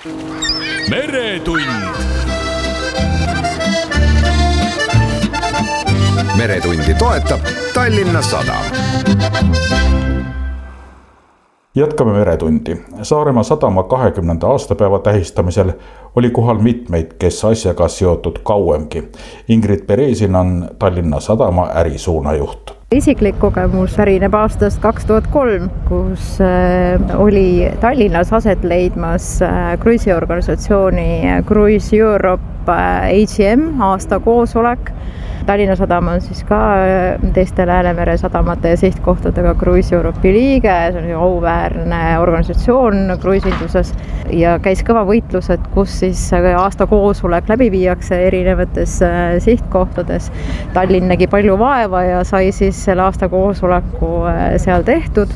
meretund. Meretundi toetab Tallinna Sadam. Jätkame Meretundi. Saaremaa sadama 20. aastapäeva tähistamisel oli kohal mitmeid, kes asjaga seotud kauemgi. Ingrid Beresin on Tallinna Sadama ärisuunajuht. Isiklik kogemus pärineb aastast 2003, kus oli Tallinnas aset leidmas kruiisiorganisatsiooni Cruise Europe AGM aasta koosolek. Tallinna Sadam on siis ka teiste Läänemere sadamate ja sihtkohtadega Cruise Europe'i liige, see on auväärne organisatsioon kruiisinduses ja käis kõva võitlus, et kus siis aasta koosolek läbi viiakse erinevates sihtkohtades. Tallinn nägi palju vaeva ja sai siis selle aasta koosoleku seal tehtud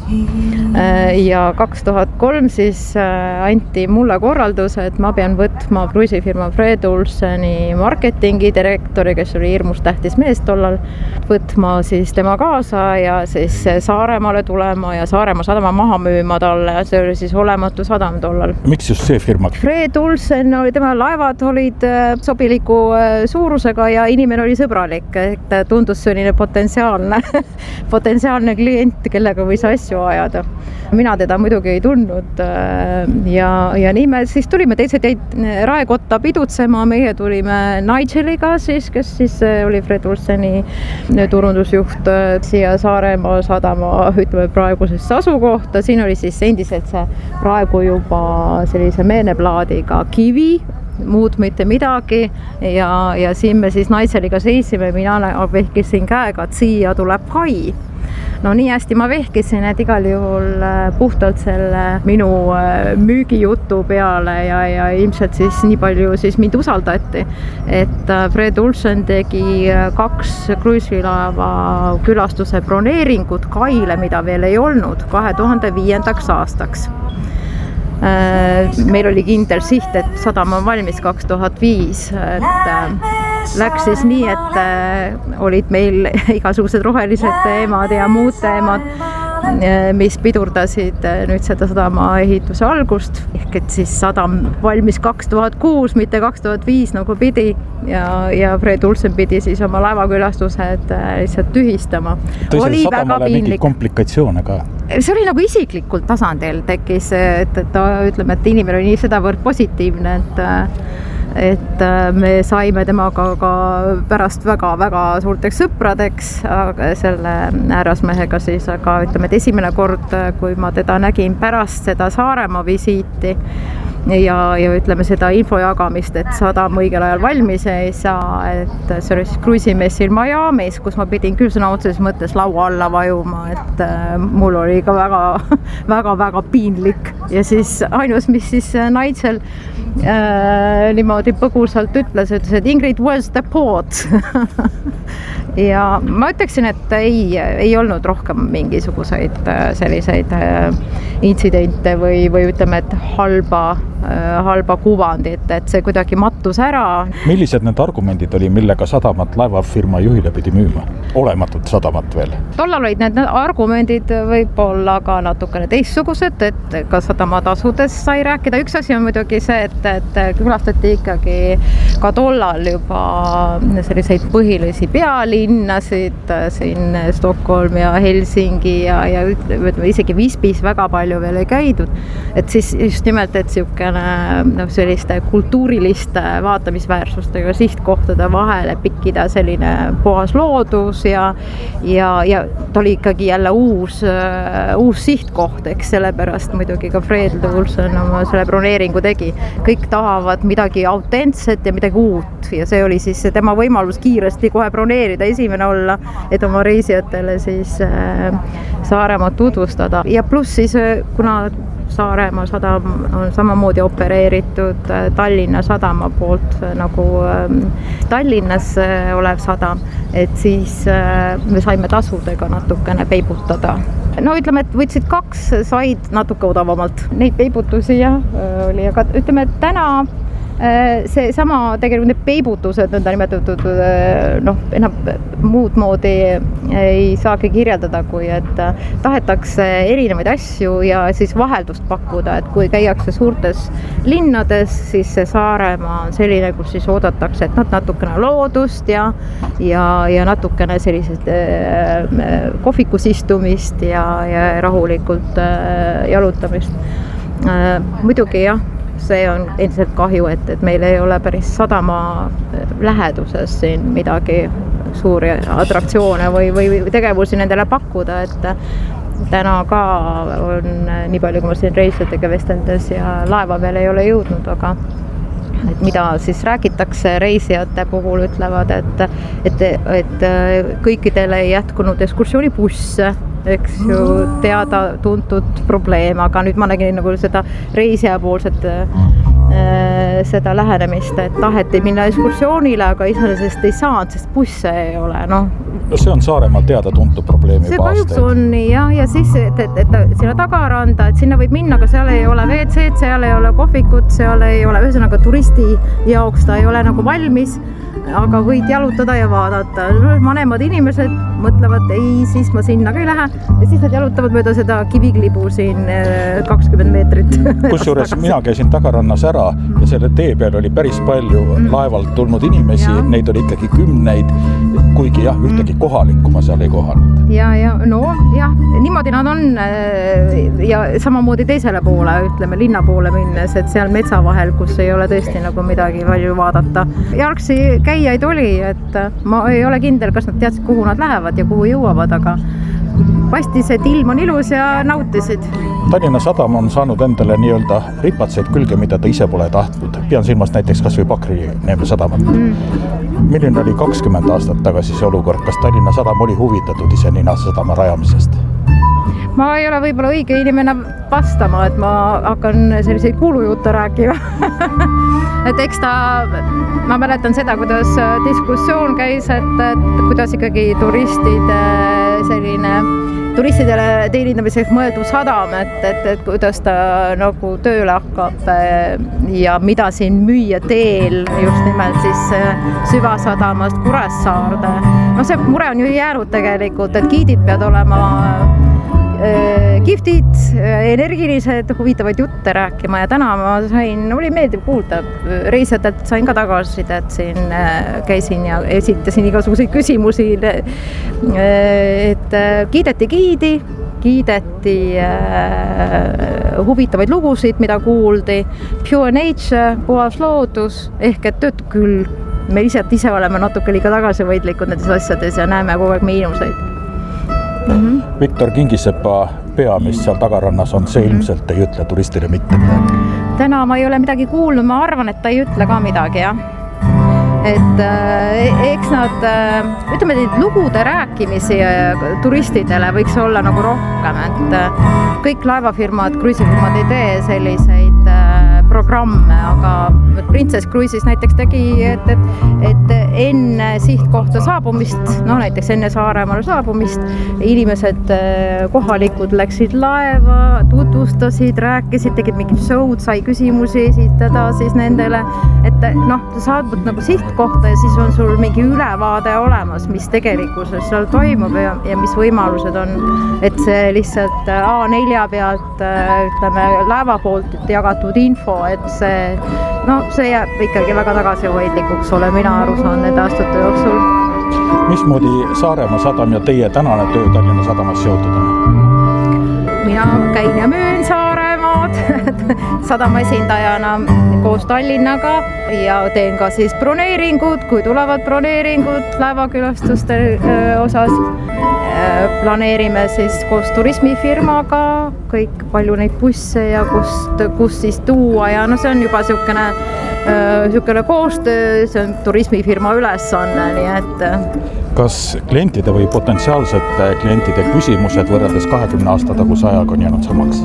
ja 2003 siis anti mulle korraldus, et ma pean võtma kruiisifirma Fred Olseni marketingi direktori, kes oli hirmus tähtis mees tollal, võtma siis tema kaasa ja siis Saaremaale tulema ja Saaremaa sadama maha müüma talle. See oli siis olematu sadam tollal. Miks just see firma? Fred Olsen oli, tema laevad olid sobiliku suurusega ja inimene oli sõbralik, et tundus selline potentsiaalne klient, kellega võis asju ajada. Mina teda muidugi ei tundnud ja nii me siis tulime teised Raekotta pidutsema, meie tulime Nigeliga siis, kes siis oli Fred Olseni turundusjuht siia Saaremaa sadama, ütleme praegusesse asukohta. Siin oli siis endiselt see praegu juba sellise meeneplaadiga kivi, muud mitte midagi ja siin me siis Nigeliga seisime, mina vehkisin käega, et siia tuleb kai. No nii hästi ma vehkisin, et igal juhul puhtalt selle minu müügijutu peale ja ilmselt siis nii palju siis mind usaldati, et Fred Olsen tegi 2 kruiisilaeva külastuse broneeringut kaile, mida veel ei olnud 2005. aastaks. Meil oli kindel siht, et sadam on valmis 2005, et läks siis nii, et olid meil igasugused rohelised teemad ja muud teemad, mis pidurdasid nüüd seda sadama ehituse algust. Ehk et siis sadam valmis 2006, mitte 2005 nagu pidi ja Fred Olsen pidi siis oma laevakülastused lihtsalt tühistama. Oli sadamale mingi komplikatsioone ka? See oli nagu isiklikult tasandil tekkis, et ütleme, et inimene oli nii sedavõrd positiivne, et me saime temaga ka pärast väga suurteks sõpradeks selle härrasmehega siis, aga ütleme, et esimene kord, kui ma teda nägin pärast seda Saaremaa visiiti ja ütleme seda info jagamist, et sadam õigel ajal valmis ei saa, et see oli siis kruiisimessil Miamis, kus ma pidin küll sõna otseses mõttes laua alla vajuma, et mul oli ka väga piinlik ja siis ainus, mis siis Nigel niimoodi põgusalt ütles, et Ingrid, where's the port? Ja ma ütleksin, et ei olnud rohkem mingisuguseid selliseid intsidente või ütleme, et halba kuvandit, et see kuidagi mattus ära. Millised need argumendid oli, millega sadamat laevafirma juhile pidi müüma? Olematut sadamat veel? Tollal olid need argumendid võib-olla ka natukene teistsugused, et ka sadamatasudes sai rääkida. Üks asi on muidugi see, et külastati ikkagi ka tollal juba selliseid põhilisi pealinnasid, siin Stockholm ja Helsingi ja isegi Visbis väga palju veel ei käidud. Et siis just nimelt, et selliste kultuuriliste vaatamisväärsustega sihtkohtade vahele pikkida selline puhas loodus ja ta oli ikkagi jälle uus sihtkoht, eks sellepärast muidugi ka Fred Olsen oma selle broneeringu tegi. Kõik tahavad midagi autentset ja midagi uut ja see oli siis tema võimalus kiiresti kohe broneerida, esimene olla, et oma reisijatele siis Saaremaad tutvustada ja pluss siis kuna Saaremaa sadam on samamoodi opereeritud Tallinna sadama poolt nagu Tallinnas olev sadam, et siis me saime tasudega natukene peibutada. No ütleme, et võtsid 2, said natuke odavamalt. Neid peibutusi oli, aga ütleme, et täna see sama tegelikult need peibutused, nõnda nimetatud, enam muud moodi ei saagi kirjeldada, kui et tahetakse erinevaid asju ja siis vaheldust pakkuda, et kui käiakse suurtes linnades, siis see Saaremaa on selline, kus siis oodatakse, et natukene loodust ja natukene sellised kohvikus istumist ja rahulikult jalutamist. Muidugi jah, see on endiselt kahju, et meil ei ole päris sadama läheduses siin midagi suuri atraktsioone või tegevusi nendele pakkuda, et täna ka on nii palju, kui ma siin reisijatega vesteldes ja laeva peal ei ole jõudnud, aga et mida siis räägitakse reisijate puhul, ütlevad, et kõikidele ei jätkunud ekskursioonibusse, eks ju, teada-tuntud probleem, aga nüüd ma nägin nagu seda reisijapoolset seda lähenemist, et taheti minna ekskursioonile, aga iseenesest ei saanud, sest busse ei ole, No see on Saaremaal teada-tuntud probleem juba aastaid. See kahjuks on nii, ja siis, et sinna tagaranda, et sinna võib minna, aga seal ei ole WC-d, seal ei ole kohvikut, seal ei ole, ühesõnaga turisti jaoks ta ei ole nagu valmis, aga võid jalutada ja vaadata. Vanemad inimesed mõtlevad, ei, siis ma sinna ka ei lähe ja siis nad jalutavad mööda seda kiviklibu siin 20 meetrit. Kusjuures mina käisin tagarannas ära ja selle tee peal oli päris palju laevalt tulnud inimesi, neid oli ikkagi 10, kuigi jah, ühtegi kohalikku ma seal ei kohanud. Ja, niimoodi nad on ja samamoodi teisele poole, ütleme linna poole minnes, et seal metsa vahel, kus ei ole tõesti nagu midagi palju vaadata. Jalgsi käijaid oli, et ma ei ole kindel, kas nad teadsid, kuhu nad lähevad ja kuhu jõuavad, aga paistis, et ilm on ilus ja nautisid. Tallinna Sadam on saanud endale nii-öelda ripatseid külge, mida ta ise pole tahtnud. Pean silmas näiteks kas või Pakri Neeme sadamat. Milline oli 20 aastat tagasi see olukord? Kas Tallinna Sadam oli huvitatud ise Nina sadama rajamisest? Ma ei ole võib-olla õige inimene vastama, et ma hakkan selliseid kuulujutte rääkima. Et eks ma mäletan seda, kuidas diskussioon käis, et kuidas ikkagi turistidele teenindamiseks mõeldud sadam, et kuidas ta nagu tööle hakkab ja mida siin müüa teel just nimelt siis Süvasadamast Kuressaarde. See mure on ju jäänud tegelikult, et giidid peavad olema kihvtid, energilised, huvitavaid jutte rääkima ja täna ma oli meeldiv kuulda. Reisijatelt sain ka tagasisidet, siin käisin ja esitasin igasuguseid küsimusi, et kiideti giidi, kiideti huvitavaid lugusid, mida kuuldi, pure nature, puhas loodus, ehk et töötab küll. Me ise oleme natuke liiga tagasihoidlikud nendes asjades ja näeme kogu aeg miinuseid. Viktor Kingisepa pea, mis seal tagarannas on, see ilmselt ei ütle turistile mitte midagi. Täna ma ei ole midagi kuulnud, ma arvan, et ta ei ütle ka midagi, jah. Et eks nad, ütleme, lugude rääkimisi turistidele võiks olla nagu rohkem, et kõik laevafirmad, kruiisifirmad ei tee selliseid programme, aga Princess Cruises näiteks tegi, et enne sihtkohta saabumist, näiteks enne Saaremaale saabumist, inimesed kohalikud läksid laeva, tutvustasid, rääkisid, tegid mingid show'd, sai küsimusi esitada siis nendele, et sa saad nagu sihtkohta ja siis on sul mingi ülevaade olemas, mis tegelikkuses seal toimub ja mis võimalused on, et see lihtsalt A4 pealt, ütleme, laeva poolt jagatud info, et see jääb ikkagi väga tagasihoidlikuks, olen mina aru saanud nende aastate jooksul. Mismoodi Saaremaa sadam ja teie tänane töö Tallinna Sadamas seotud on? Mina käin ja müün Saaremaad sadama esindajana koos Tallinnaga ja teen ka siis broneeringud, kui tulevad broneeringud laevakülastuste osas. Planeerime siis koos turismifirmaga kõik palju neid busse ja kus siis tuua ja see on juba niisugune koostöö, see on turismifirma ülesanne, nii et kas klientide või potentsiaalsete klientide küsimused võrreldes 20 aasta taguse ajaga on jäänud samaks?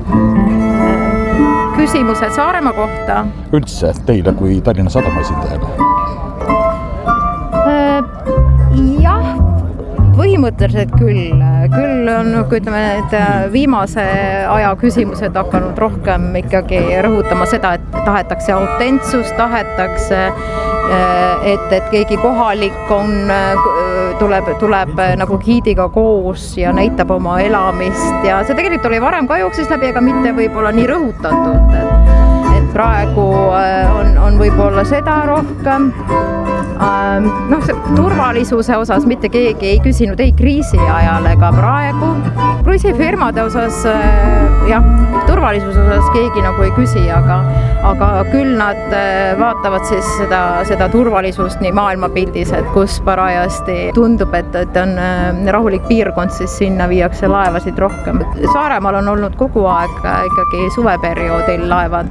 Küsimused Saaremaa kohta? Üldse teile kui Tallinna Sadama esindajale? Jah, põhimõtteliselt küll on, ütleme, et viimase aja küsimused hakanud rohkem ikkagi rõhutama seda, et tahetakse autentsust, tahetakse, et keegi kohalik tuleb nagu giidiga koos ja näitab oma elamist ja see tegelikult oli varem ka jooksis läbi, aga mitte võib-olla nii rõhutatud, et praegu on võib-olla seda rohkem. Turvalisuse osas mitte keegi ei küsinud ei kriisi ajal ega praegu. Kruiisifirmade osas, turvalisuse osas keegi nagu ei küsi, aga küll nad vaatavad siis seda turvalisust nii maailmapildis, et kus parajasti tundub, et on rahulik piirkond, siis sinna viiakse laevasid rohkem. Saaremaal on olnud kogu aeg ikkagi suveperioodil laevad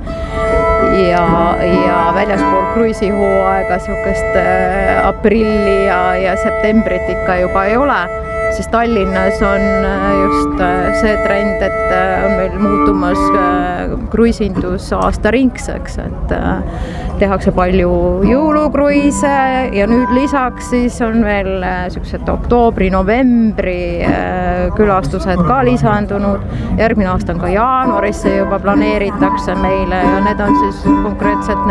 ja väljaspool kruiisihooaega niisugust aprilli ja septembrit ikka juba ei ole, siis Tallinnas on just see trend, et on meil muutumas kruiisindus aastaringseks, et tehakse palju jõulukruiise ja nüüd lisaks siis on veel niisugused oktoobri-novembri külastused ka lisandunud. Järgmine aasta on ka jaanuarisse juba planeeritakse meile ja need on siis konkreetselt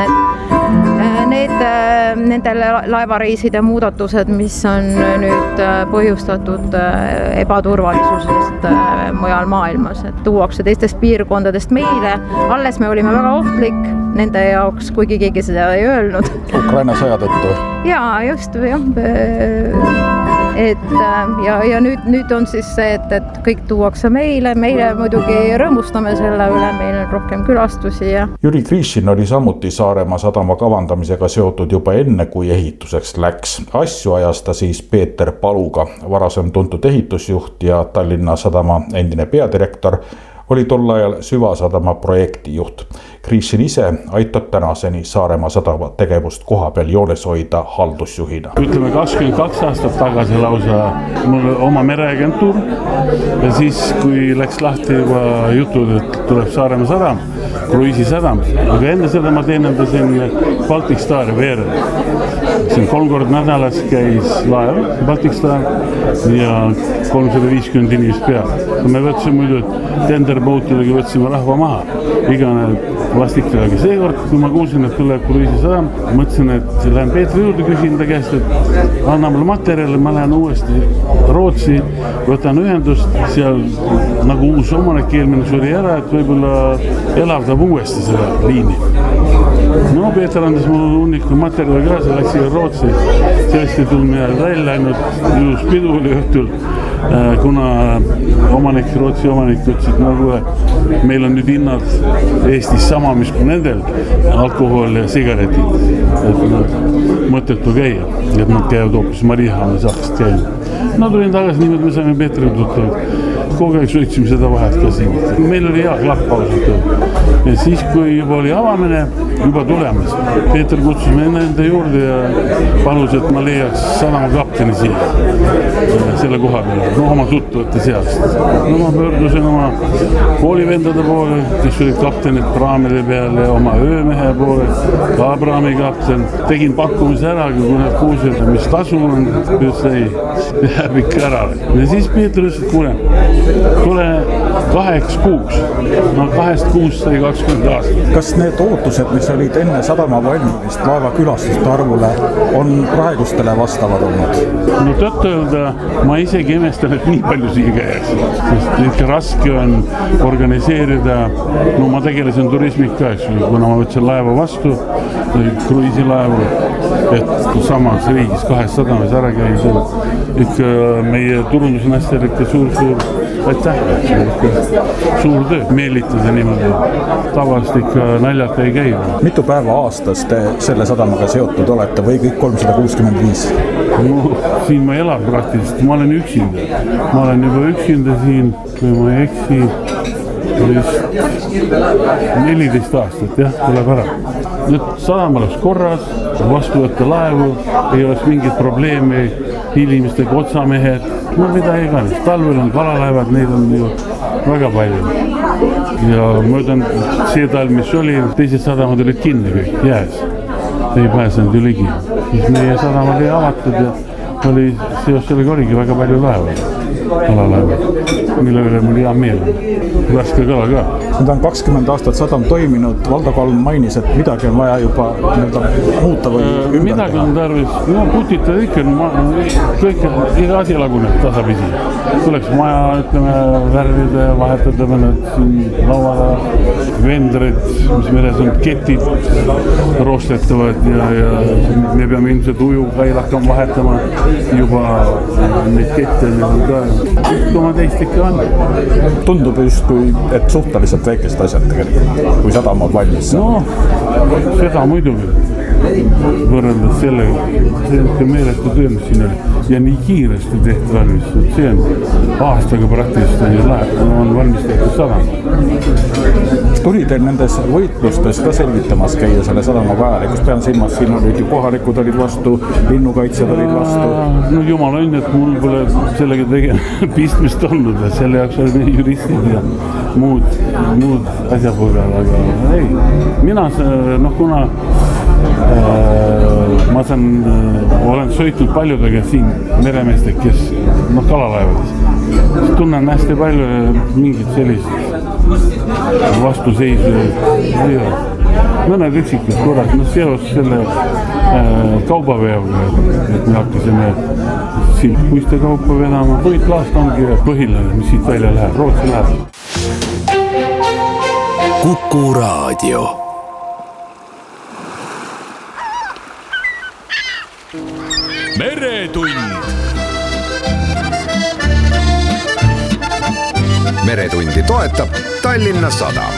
nende laevareiside muudatused, mis on nüüd põhjustatud ebaturvalisusest mujal maailmas, et tuuakse teistest piirkondadest meile. Alles me olime väga ohtlik nende jaoks, kuigi keegi seda ei öelnud. Ukraina sõja tõttu. Jaa, just, jah. Ja nüüd on siis see, et kõik tuuakse meile muidugi rõõmustame selle üle, meil on rohkem külastusi. Jüri Krišin oli samuti Saaremaa sadama kavandamisega seotud juba enne, kui ehituseks läks. Asju ajas ta siis Peeter Paluga, varasem tuntud ehitusjuht ja Tallinna Sadama endine peadirektor, oli tol ajal Süvasadama projektijuht. Krišin ise aitab tänaseni Saaremaa sadama tegevust koha peal joones hoida haldusjuhina. Ütleme 22 aastat tagasi lausa mul oma mereagentuur ja siis, kui läks lahti juba jutud, et tuleb Saaremaa sadam, kruiisisadam, aga enne seda ma teenendasin Baltic Stari veerel. 3 korda nädalas käis laev Baltic Star ja 350 inimest peale. Me võtsime muidu tenderboatidega võtsime rahva maha, igane vastiklega. Seekord, kui ma kuulsin, et tuleb kruiisisadam, mõtlesin, et lähen Peetri juurde, küsin ta käest, et anna mulle materjali, ma lähen uuesti Rootsi, võtan ühendust, seal nagu uus omanik eelmine suri ära, et võib-olla elavdab uuesti seda liini. No Peeter andis mulle hunniku materjali kaasa, läksin Rootsi, sellest ei tulnud midagi välja, ainult ilus pidu oli õhtul, kuna Rootsi omanik ütles, et nagu meil on nüüd hinnad Eestis sama, mis kui nendel, alkohol ja sigaretid, et mõttetu käia, et nad käivad hoopis Mariehamnes hakkast käima. No tulin tagasi niimoodi, me saime Peetri tuttav. Kogu aeg sõitsime seda vahet ka siin. Meil oli hea klapp ausalt. Ja siis, kui juba oli avamine, juba tulemas. Peeter kutsus me enda juurde ja palus, et ma leiaks sadama kapteni siia. Selle koha peale. No oma tuttavate seast. No ma pöördusin oma koolivendade poole, kes olid kaptenid praamide peale, oma öömehe poole, ka praami kapten. Tegin pakkumise ära, kui nad kuulsid, mis tasu on, ütles ei, jääb ikka ära. Ja siis Peeter ütles, et kuule, tule 2 kuuks. No 2 kuust sai 20 aastat. Kas need ootused, mis olid enne sadama valmimist laeva külastuste arvule, on praegustele vastavad olnud? No tõtt öelda, ma isegi imestan, et nii palju siia käiks. Sest ikka raske on organiseerida, no ma tegelesin turismika, kuna ma võtsin laeva vastu, kruiisilaevu, et samas riigis 2 sadamas ära käis. Ikka meie turundus on hästi ikka suur aitäh, suur töö, meelitada niimoodi. Tavaliselt ikka naljalt ei käi. Mitu päeva aastas te selle sadamaga seotud olete või kõik 365? No, siin ma elan praktiliselt, ma olen üksinda. Ma olen juba üksinda siin, kui ma ei eksi, 14 aastat, jah, tuleb ära. Nüüd sadam oleks korras, vastu võtta laevu, ei oleks mingit probleemi, inimestega otsamehed, no mida iganes. Talvel on kalalaevad, neid on ju väga palju. Ja möödan see talv, mis oli, teised sadamad olid kinni kõik, jääs. Ei pääsenud ju ligi. Siis meie sadam oli avatud ja oli seos sellega oligi väga palju laevad, kalalaevad, mille üle mul hea meel. Värske kala ka. Nüüd on 20 aastat sadam toiminud, Valdo Kalm mainis, et midagi on vaja juba muuta või ümber midagi on tarvis, putitada ikka, kõik, iga asi laguneb tasapisi. Tuleks maja, ütleme, värvida ja vahetada mõned lauada, vendrid, mis meres on ketid roostetavad ja me peame ilmselt ujukail hakkama vahetama juba neid kette, oma teist ikka on. Tundub justkui, et suhteliselt väikest asjad tegelikult, kui sadam on valmis. No, seda muidugi võrreldes sellega, see on meeletu töö, mis siin oli. Ja nii kiiresti tehti valmis, see on aastaga praktiliselt on valmis tehtud sadam. Tuli teil nendes võitlustes ka selvitamas käia selle sadama vajalikust, pean silmas, siin olid ju kohalikud olid vastu, linnukaitsjad olid vastu. No jumal õnn, et mul pole sellega pistmist olnud, et selle jaoks oli juristid ja muud asjapõgad, aga ei, mina kuna ma olen sõitnud paljudega siin meremeestel, kes kalalaevades. Tunnen hästi palju mingit sellist vastuseisu. Mõned üksikud korrad, seos selle kaubaveoga, et me hakkasime siin puiste kaupa vedama. Võitlaast ongi põhiline, mis siit välja läheb, Rootsi läheb. Kuku Raadio. Meretund. Meretundi toetab Tallinna Sadam.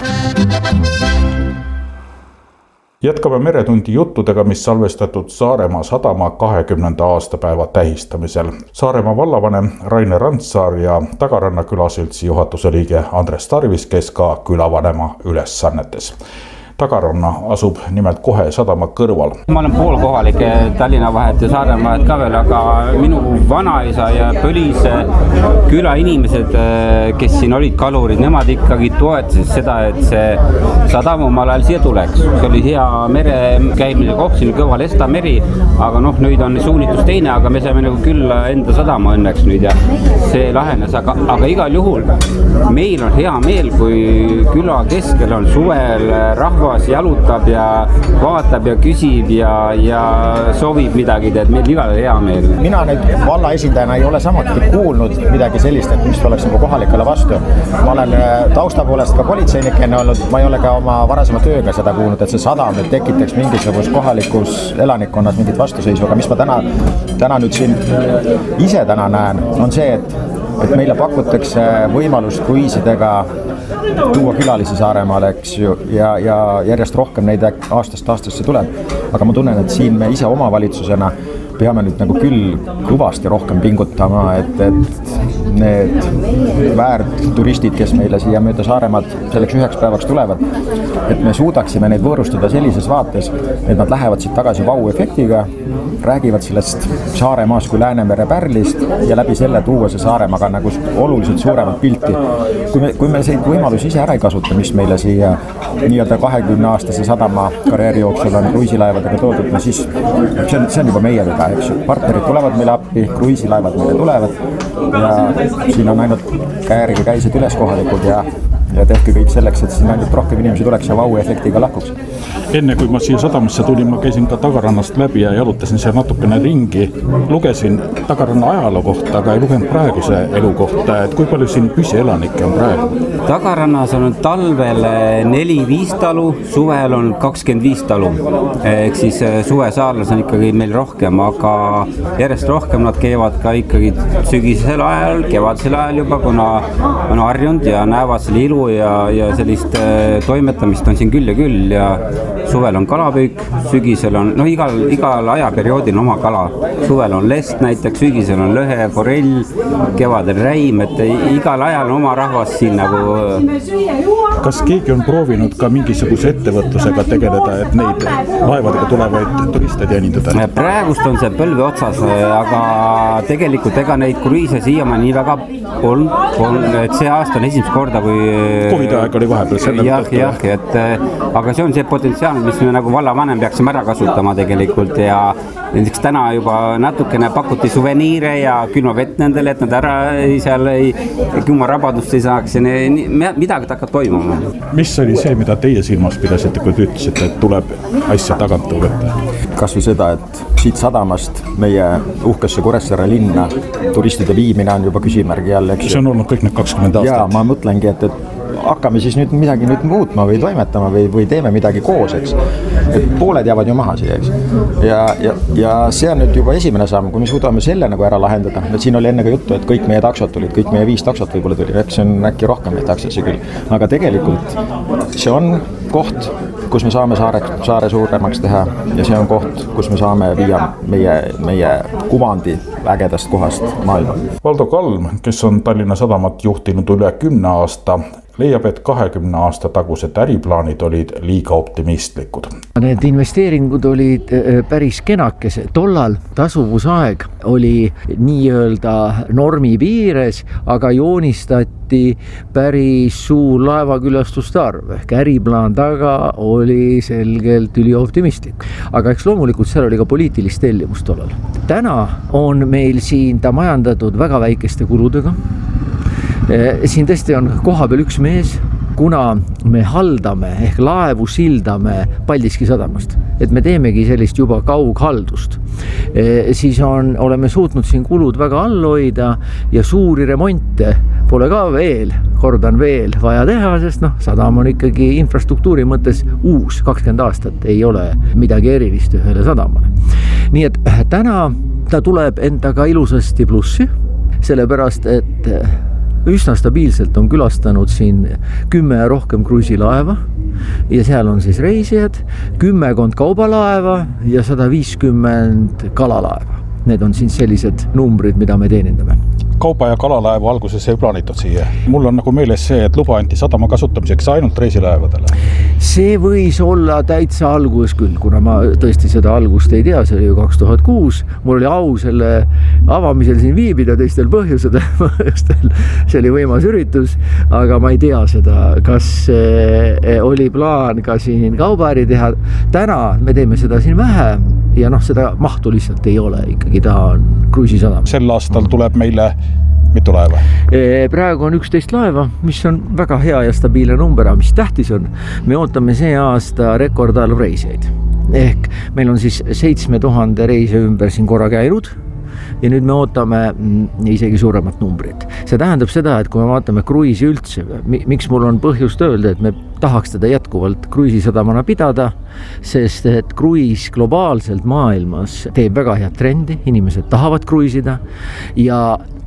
Jätkame Meretundi juttudega, mis salvestatud Saaremaa sadama 20. aastapäeva tähistamisel. Saaremaa vallavanem Rainer Randsaar ja Tagaranna külasüldsi juhatuse liige Andres Tarvis, kes ka külavanema ülesannetes. Tagaranna asub nimelt kohe sadama kõrval. Ma olen poolkohalik Tallinna vahet ja Saaremaa vahet ka veel, aga minu vanaisa ja Põlise küla inimesed, kes siin olid kalurid, nemad ikkagi toetasid seda, et see sadam omal ajal siia tuleks. See oli hea mere käimine koht, siin kõva Lesta meri, aga nüüd on suunitus teine, aga me saime nagu küll enda sadama õnneks nüüd ja see lahenes, aga igal juhul meil on hea meel, kui küla keskel on suvel rahvas jalutab ja vaatab ja küsib ja soovib midagi, et meil igal hea meel. Mina nüüd valla esindajana ei ole samuti kuulnud midagi sellist, et mis oleks nagu kohalikele vastu. Ma olen tausta poolest ka politseinikena olnud, ma ei ole ka oma varasema tööga seda kuulnud, et see sadam nüüd tekitaks mingisugust kohalikus elanikkonnas mingit vastuseisu, aga mis ma täna nüüd siin ise näen, on see, et meile pakutakse võimalust kruiisidega tuua külalisi Saaremaale, eks ju, ja järjest rohkem neid aastast aastasse tuleb. Aga ma tunnen, et siin me ise omavalitsusena peame nüüd nagu küll kõvasti rohkem pingutama, et need väärturistid, kes meile siia mööda Saaremaad selleks 1 päevaks tulevad, et me suudaksime neid võõrustada sellises vaates, et nad lähevad siit tagasi vau-efektiga, räägivad sellest Saaremaast kui Läänemere pärlist ja läbi selle tuua see Saaremaaga nagu oluliselt suuremat pilti. Kui me neid võimalusi ise ära ei kasuta, mis meile siia nii-öelda 20-aastase sadama karjääri jooksul on kruiisilaevadega toodud, siis see on juba meie viga, eks ju. Partnerid tulevad meile appi, kruiisilaevad meile tulevad ja siin on ainult käärige käised üles kohalikud ja tehke kõik selleks, et siin ainult rohkem inimesi tuleks ja vau-efektiga lahkuks. Enne kui ma siia sadamasse tulin, ma käisin ka Tagarannast läbi ja jalutasin seal natukene ringi. Lugesin Tagaranna ajaloo kohta, aga ei lugenud praeguse elu kohta, et kui palju siin püsielanikke on praegu? Tagarannas on talvel 4-5 talu, suvel on 25 talu. Ehk siis suvesaarlas on ikkagi meil rohkem, aga järjest rohkem nad käivad ka ikkagi sügisel ajal, kevadisel ajal juba, kuna on harjunud ja näevad selle ilu ja sellist toimetamist on siin küll ja suvel on kalapüük, sügisel on, igal ajaperioodil on oma kala. Suvel on lest näiteks, sügisel on lõhe, forell, kevadel räim, et igal ajal on oma rahvas siin nagu. Kas keegi on proovinud ka mingisuguse ettevõtlusega tegeleda, et neid laevadega tulevaid turiste teenindada? Praegust on see põlve otsas, aga tegelikult ega neid kruiise siiamaani nii väga on, et see aasta on esimest korda, kui Covid aeg oli vahepeal. Jah, et aga see on see potentsiaal, mis me nagu vallavanem peaksime ära kasutama tegelikult ja näiteks täna juba natukene pakuti suveniire ja külmavett nendele, et nad ära seal külmarabadust ei saaks ja midagi hakkab toimuma. Mis oli see, mida teie silmas pidasite, kui te ütlesite, et tuleb asja tagant võtta? Kas või seda, et siit sadamast meie uhkesse Kuressaare linna turistide viimine on juba küsimärgi all, eks. See on olnud kõik need 20 aastat. Ja ma mõtlengi, et hakkame siis nüüd midagi muutma või toimetama või teeme midagi koos, eks. Et pooled jäävad ju maha siia, eks. Ja see on nüüd juba esimene samm, kui me suudame selle nagu ära lahendada. Et siin oli enne ka juttu, et kõik meie taksod tulid, kõik meie 5 taksot võib-olla tuli, et see on äkki rohkem neid taksosi küll. Aga tegelikult see on koht, kus me saame saare suuremaks teha ja see on koht, kus me saame viia meie kuvandi ägedast kohast maailma. Valdo Kalm, kes on Tallinna Sadamat juhtinud üle 10 aasta, leiab, et 20 aasta tagused äriplaanid olid liiga optimistlikud. Need investeeringud olid päris kenakesed. Tollal tasuvusaeg oli nii-öelda normi piires, aga joonistati päris suur laevakülastuste arv. Ehk äriplaan taga oli selgelt ülioptimistlik. Aga eks loomulikult seal oli ka poliitilist tellimust tollal. Täna on meil siin ta majandatud väga väikeste kuludega. Siin tõesti on koha peal üks mees, kuna me haldame ehk laevu sildame Paldiski sadamast, et me teemegi sellist juba kaughaldust, siis oleme suutnud siin kulud väga all hoida ja suuri remonte pole ka kordan veel vaja teha, sest sadam on ikkagi infrastruktuuri mõttes uus, 20 aastat ei ole midagi erilist ühele sadamale. Nii et täna ta tuleb endaga ilusasti plussi, sellepärast et üsna stabiilselt on külastanud siin 10 rohkem kruiisilaeva ja seal on siis reisijad, 10 kaubalaeva ja 150 kalalaeva. Need on siin sellised numbrid, mida me teenindame. Kauba- ja kalalaevu alguses ei plaanitud siia. Mul on nagu meeles see, et luba anti sadama kasutamiseks ainult reisilaevadele. See võis olla täitsa alguses küll, kuna ma tõesti seda algust ei tea, see oli ju 2006. Mul oli au selle avamisel siin viibida teistel põhjustel. See oli võimas üritus, aga ma ei tea seda, kas oli plaan ka siin kaubaäri teha. Täna me teeme seda siin vähe ja seda mahtu lihtsalt ei ole, ikkagi ta on kruiisisadam. Sel aastal tuleb meile mitu laeva? Praegu on 11 laeva, mis on väga hea ja stabiilne number, mis tähtis on. Me ootame see aasta rekordarv reisijaid. Ehk meil on siis 7000 reise ümber siin korra käinud ja nüüd me ootame isegi suuremat numbrit. See tähendab seda, et kui me vaatame kruiisi üldse, miks mul on põhjust öelda, et me tahaks teda jätkuvalt kruiisisadamana pidada, sest et kruiis globaalselt maailmas teeb väga head trendi, inimesed tahavad kruiisida ja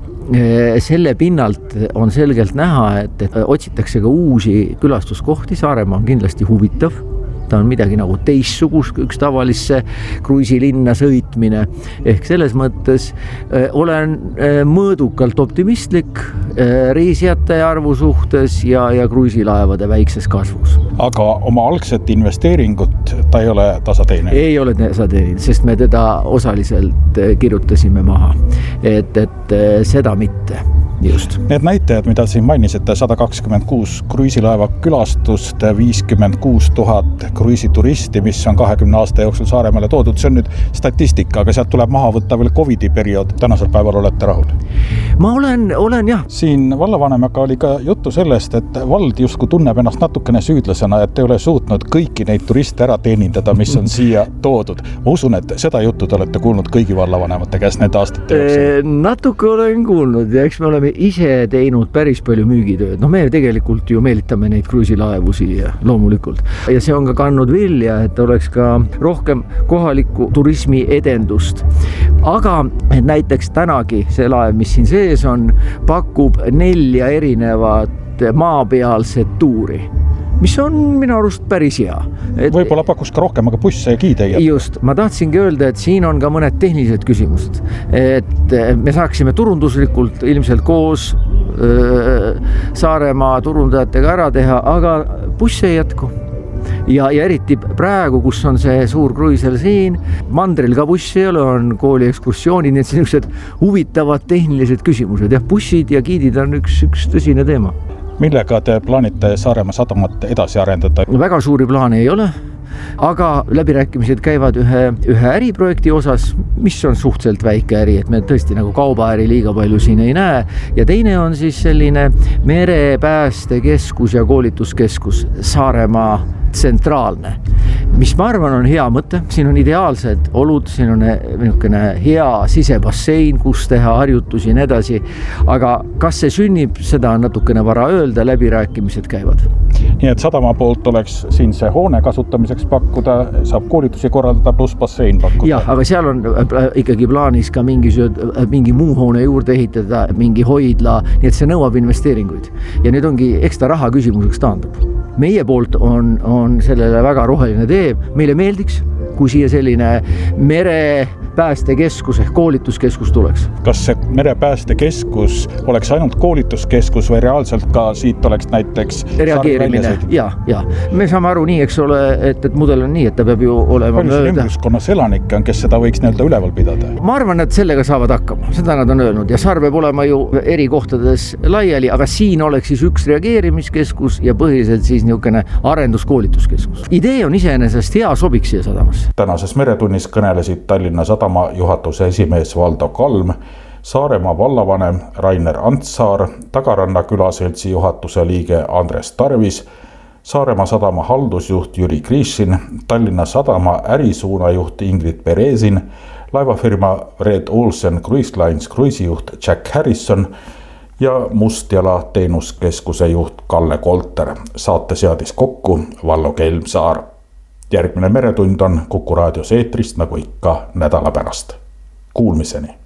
selle pinnalt on selgelt näha, et otsitakse ka uusi külastuskohti. Saaremaa on kindlasti huvitav. Ta on midagi nagu teistsugust, üks tavalisse kruiisilinna sõitmine. Ehk selles mõttes olen mõõdukalt optimistlik reisijate arvu suhtes ja kruiisilaevade väikses kasvus. Aga oma algset investeeringut ta ei ole tasateeninud? Ei ole tasateeninud, sest me teda osaliselt kirjutasime maha. Et seda mitte. Just. Need näitajad, mida siin mainisite, 126 kruiisilaeva külastust, 56 000 kruiisituristi, mis on 20 aasta jooksul Saaremaale toodud. See on nüüd statistika, aga sealt tuleb maha võtta veel Covidi periood. Tänasel päeval olete rahul? Ma olen jah. Siin vallavanemaga oli ka juttu sellest, et vald justkui tunneb ennast natukene süüdlasena, et ei ole suutnud kõiki neid turiste ära teenindada, mis on siia toodud. Ma usun, et seda juttu te olete kuulnud kõigi vallavanemate käest nende aastate jooksul. Natuke olen kuulnud ja eks me oleme ise teinud päris palju müügitööd. Me tegelikult ju meelitame neid kruiisilaevu siia loomulikult. Ja see on ka kandnud vilja, et oleks ka rohkem kohalikku turismi edendust. Aga näiteks tänagi see laev, mis siin sees on, pakub 4 erinevat maapealset tuuri, mis on minu arust päris hea. Võib-olla pakus ka rohkem, aga busse ja giide ei jätta. Just, ma tahtsingi öelda, et siin on ka mõned tehnilised küsimused. Et me saaksime turunduslikult ilmselt koos Saaremaa turundajatega ära teha, aga busse ei jätku. Ja eriti praegu, kus on see suur kruiisel siin, mandril ka bussi ei ole, on kooli ekskursioonid, nii et sellised huvitavad tehnilised küsimused. Ja bussid ja giidid on üks tõsine teema. millega te plaanite Saaremaa sadamat edasi arendada? Väga suuri plaane ei ole, aga läbirääkimised käivad ühe äriprojekti osas, mis on suhteliselt väike äri, et me tõesti nagu kaubaäri liiga palju siin ei näe. Ja teine on siis selline merepäästekeskus ja koolituskeskus Saaremaa tsentraalne, mis ma arvan on hea mõte. Siin on ideaalsed olud, siin on niisugune hea sisebassein, kus teha harjutusi ja nii edasi. Aga kas see sünnib, seda on natukene vara öelda, läbirääkimised käivad. Nii et sadama poolt oleks siin see hoone kasutamiseks pakkuda, saab koolitusi korraldada pluss bassein pakkuda. Jah, aga seal on ikkagi plaanis ka mingi muu hoone juurde ehitada, mingi hoidla, nii et see nõuab investeeringuid. Ja nüüd ongi ekstra raha küsimuseks taandub. Meie poolt on sellele väga roheline tee. Meile meeldiks, kui siia selline merepäästekeskus ehk koolituskeskus tuleks. Kas see merepäästekeskus oleks ainult koolituskeskus või reaalselt ka siit oleks näiteks reageerimine? Ja. Me saame aru nii, eks ole, et mudel on nii, et ta peab ju olema ümbruskonnast elanikke on, kes seda võiks nii-öelda üleval pidada? Ma arvan, et sellega saavad hakkama. Seda nad on öelnud ja saar peab olema ju eri kohtades laiali, aga siin oleks siis üks reageerimiskeskus ja põhiliselt siis niisugune arenduskoolituskeskus. Idee on iseenesest hea, sobiks siia sadamasse. Tänases Meretunnis kõnelesid Tallinna Sadama juhatuse esimees Valdo Kalm, Saaremaa vallavanem Rainer Antsaar, Tagaranna külaseltsi juhatuse liige Andres Tarvis, Saaremaa sadama haldusjuht Jüri Krišin, Tallinna Sadama ärisuunajuht Ingrid Beresin, laevafirma Red Olsen Cruise Lines kruiisijuht Jack Harrison ja Mustjala teenuskeskuse juht Kalle Kolter. Saate seadis kokku Vallo Kelmsaar. Järgmine Meretund on Kuku raadios eetrist nagu ikka nädala pärast. Kuulmiseni!